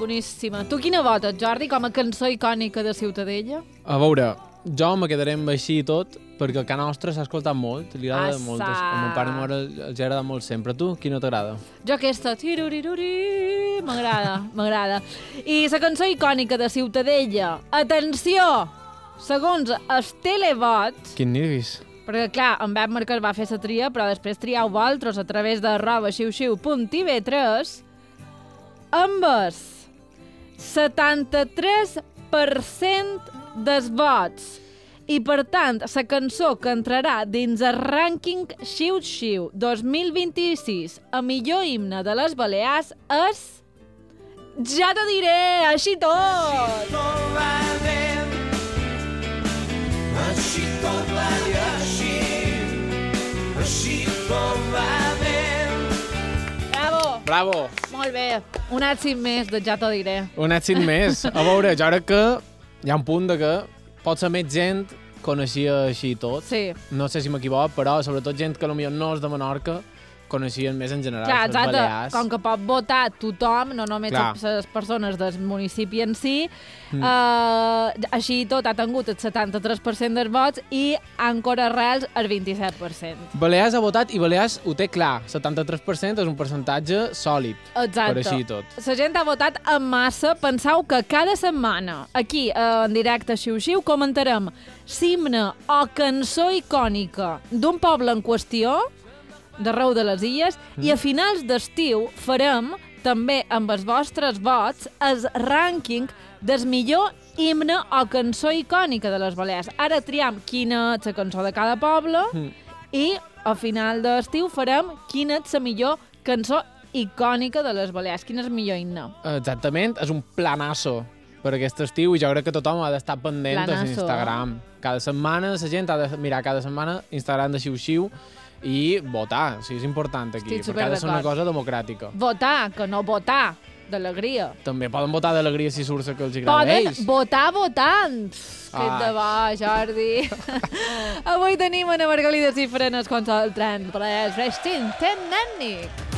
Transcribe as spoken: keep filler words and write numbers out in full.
boníssima. Tu quina votes, Jordi, com a cançó icònica de Ciutadella? A veure, jo me quedaré amb Així i tot, perquè el Can Nostre s'ha escoltat molt, li agrada Assa. molt. A mon pare i ma mare els ha agradat molt sempre. Tu, quina t'agrada? Jo aquesta, tiruriruri, m'agrada, m'agrada. I la cançó icònica de Ciutadella, atenció, segons els televots, Quin nervis. perquè clar, en Pep Marquès va fer la tria, però després triau vosaltres a través de arroba xiu-xiu punt i ve tres, amb el setanta-tres per cent dels vots. I, per tant, la cançó que entrarà dins el rànquing Xiu-Xiu dos mil vint-i-sis a millor himne de les Balears és... Ja t'ho diré, Així tot! Així tot va dir així, així tot va bé. Bravo! Bravo! Molt bé, un èxit més de Ja t'ho diré. Un èxit més. A veure, jo crec que hi ha un punt de que potser més gent coneixia Així i tot. Sí. No sé si m'equivoco, però sobretot gent que potser no és de Menorca coneixien més en general Clar, les exacte, Balears. com que pot votar tothom, no només Clar. les persones del municipi en si, mm. eh, Així i tot ha tingut el setanta-tres per cent dels vots i Àncora Arrels el vint-i-set per cent. Balears ha votat i Balears ho té clar. setanta-tres per cent és un percentatge sòlid. Exacte. Per Així i tot. La gent ha votat en massa. Penseu que cada setmana, aquí, eh, en directe a Xiu-Xiu, comentarem l'himne o cançó icònica d'un poble en qüestió, d'arreu de les illes, mm. i a finals d'estiu farem, també amb els vostres vots, el rànquing del millor himne o cançó icònica de les Balears. Ara triam quina és la cançó de cada poble mm. i a final d'estiu farem quina és la millor cançó icònica de les Balears. Quin és el millor himne? Exactament, és un planasso per aquest estiu i jo crec que tothom ha d'estar pendent a Instagram. Cada setmana la gent ha de mirar cada setmana Instagram de Xiu-Xiu i votar, o sigui, és important aquí, Estic perquè ha de ser una superd'acord. cosa democràtica. Votar, que no votar, d'alegria. També poden votar d'alegria si surt la que els agrada a Poden ells. votar votant. Que Ai. de bo, Jordi. Avui tenim Ana Margalida Cifrenes contra el tren. Però és Restin, ten nènic.